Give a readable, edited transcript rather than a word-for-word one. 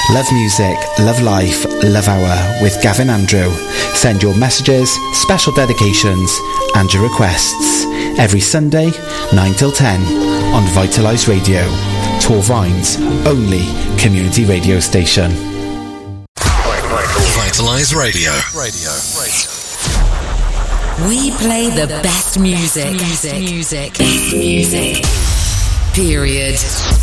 Love music, love life, love hour with Gavin Andrew. Send your messages, special dedications and your requests every Sunday 9 till 10 on Vitalise Radio, Torvine's only community radio station. Vitalise Radio. We play the best music. Period.